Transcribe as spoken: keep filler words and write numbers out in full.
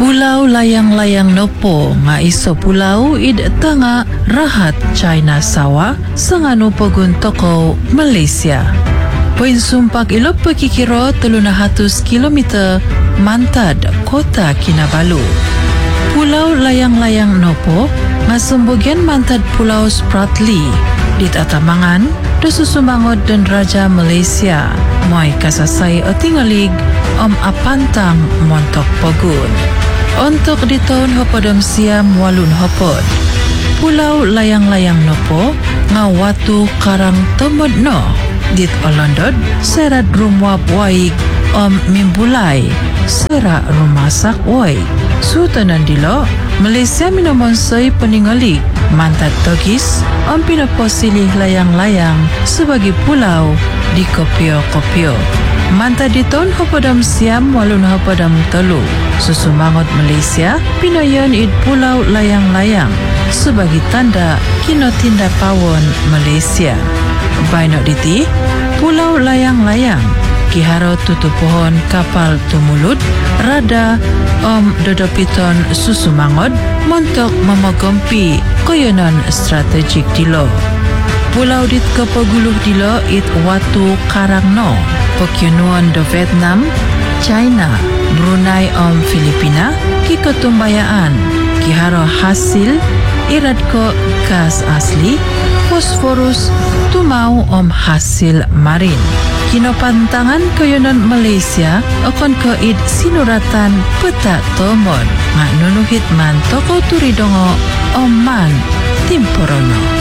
Pulau layang-layang nopo nga iso pulau id tanga rahat China sawa sanganu pogun toko Malaysia. Poin sumpak ilo pekikiro teluna hatus kilometer mantad kota Kinabalu. Pulau layang-layang nopo nga sembogian mantad Pulau Spratly di tatamangan dosusumbangot dan Raja Malaysia moy kasasay o tingalig om apantang montok pogun. Untuk di tahun hopodom siam walun hopod. Pulau layang-layang nopo nga watu karang temod no dit olondod serat rumwap waig om mimbulai serak rumasak waig. Sutanan dilo Malaysia minomonsoi peningali mantat togis om pinoposilih layang-layang sebagai pulau di kopio-kopio. Mantad di tahun hopodam siam walun hopodam telu susumangot Malaysia pinoyon id pulau layang-layang sebagai tanda kino tindak pawon Malaysia. Baino diti pulau layang-layang kiharo tutu pohon kapal tumulut rada om dodopiton susumangot montok memogompi koyonon strategik dilo. Pulau dit kepaguluh dilo it watu karang no pokyonuan do Vietnam, China, Brunei om Filipina ki ketumbayaan kiharo hasil irad ko gas asli fosforus tumau om hasil marin. Kino pantangan koyonon Malaysia okon ko id sinuratan peta tomon nga nunuhit man toko turidongo om man timporono.